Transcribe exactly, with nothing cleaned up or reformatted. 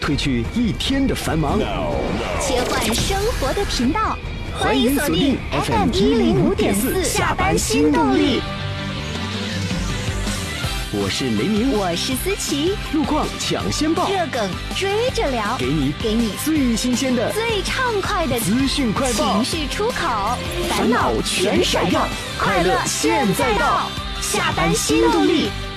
褪去一天的繁忙， 切换生活的频道，欢迎锁定 F M 一零五点四下班新动力。 我是雷鸣， 我是思琪， 路况抢先报， 热梗追着聊， 给你给你最新鲜的、 最畅快的资讯快报， 情绪出口，烦恼全甩掉，快乐现在到，下班新动力。